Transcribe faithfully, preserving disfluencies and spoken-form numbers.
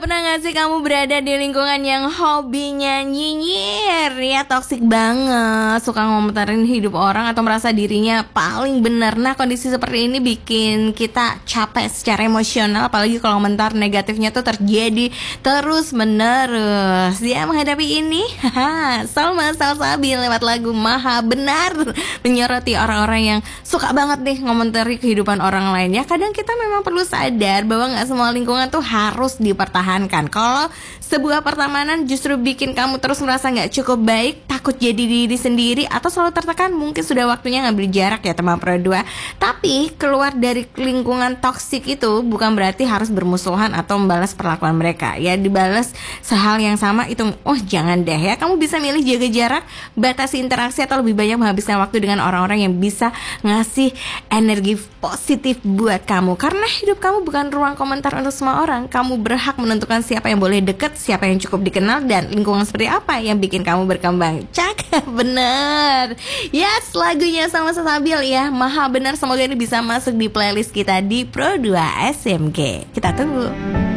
Pernah gak sih kamu berada di lingkungan yang hobinya nyinyir? Ya toksik banget, suka ngomentarin hidup orang atau merasa dirinya paling benar. Nah kondisi seperti ini bikin kita capek secara emosional, apalagi kalau komentar negatifnya tuh terjadi terus menerus. Dia menghadapi ini, haha, Salma Salsabil lewat lagu Maha Benar menyoroti orang-orang yang suka banget nih ngomentari kehidupan orang lain. Ya kadang kita memang perlu sadar bahwa gak semua lingkungan tuh harus dipertahankan. Kalau sebuah pertemanan justru bikin kamu terus merasa gak cukup baik, takut jadi diri sendiri, atau selalu tertekan, mungkin sudah waktunya ngambil jarak ya teman Pro dua. Tapi keluar dari lingkungan toksik itu bukan berarti harus bermusuhan atau membalas perlakuan mereka. Ya dibalas sehal yang sama itu, oh jangan deh ya. Kamu bisa milih jaga jarak, batasi interaksi, atau lebih banyak menghabiskan waktu dengan orang-orang yang bisa ngasih energi positif buat kamu. Karena hidup kamu bukan ruang komentar untuk semua orang. Kamu berhak menentukan siapa yang boleh deket, siapa yang cukup dikenal, dan lingkungan seperti apa yang bikin kamu berkembang. Cakep, bener. Yes, lagunya sama Salsabil ya, Maha Benar. Semoga ini bisa masuk di playlist kita di Pro dua S M G. Kita tunggu.